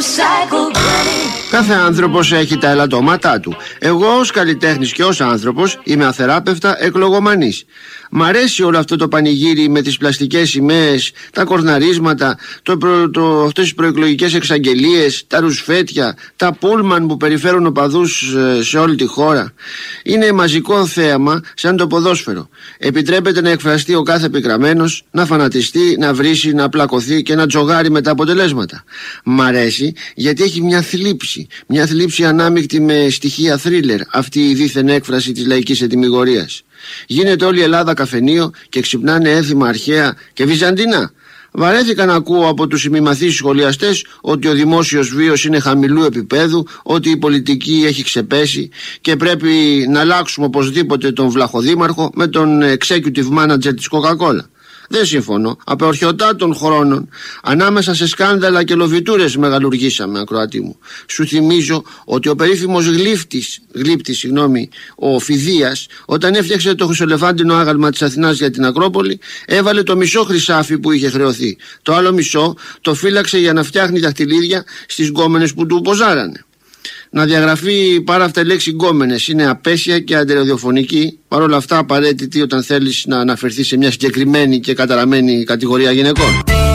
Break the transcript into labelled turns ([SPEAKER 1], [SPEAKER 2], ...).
[SPEAKER 1] Κάθε άνθρωπος έχει τα ελαττώματά του. Εγώ ως καλλιτέχνης και ως άνθρωπος είμαι αθεράπευτα εκλογομανής. Μ' αρέσει όλο αυτό το πανηγύρι με τις πλαστικές σημαίες, τα κορναρίσματα, αυτές τις προεκλογικές εξαγγελίες, τα ρουσφέτια, τα πούλμαν που περιφέρουν οπαδούς σε όλη τη χώρα. Είναι μαζικό θέαμα σαν το ποδόσφαιρο. Επιτρέπεται να εκφραστεί ο κάθε πικραμένος, να φανατιστεί, να βρίσει, να πλακωθεί και να τζογάρει με τα αποτελέσματα. Μ' αρέσει γιατί έχει μια θλίψη ανάμεικτη με στοιχεία θρίλερ, αυτή η δίθεν έκφραση της λαϊκής ετυμηγορίας. Γίνεται όλη η Ελλάδα καφενείο και ξυπνάνε έθιμα αρχαία και βυζαντινά. Βαρέθηκα να ακούω από τους ημιμαθείς σχολιαστές ότι ο δημόσιος βίος είναι χαμηλού επίπεδου, ότι η πολιτική έχει ξεπέσει και πρέπει να αλλάξουμε οπωσδήποτε τον βλαχοδήμαρχο με τον executive manager της Coca-Cola. Δεν συμφωνώ. Απεορχιωτά των χρόνων, ανάμεσα σε σκάνδαλα και λοβιτούρες μεγαλουργήσαμε, ακροατή μου. Σου θυμίζω ότι ο περίφημος γλύπτης, ο Φιδίας, όταν έφτιαξε το χρυσολεφάντινο άγαλμα της Αθηνάς για την Ακρόπολη, έβαλε το μισό χρυσάφι που είχε χρεωθεί. Το άλλο μισό το φύλαξε για να φτιάχνει δαχτυλίδια στις γκόμενες που του ποζάρανε. Να διαγραφεί πάρα αυτά η λέξη γκόμενες είναι απέσια και αντεροδιοφωνική, παρόλα αυτά απαραίτητη όταν θέλεις να αναφερθεί σε μια συγκεκριμένη και καταραμένη κατηγορία γυναικών.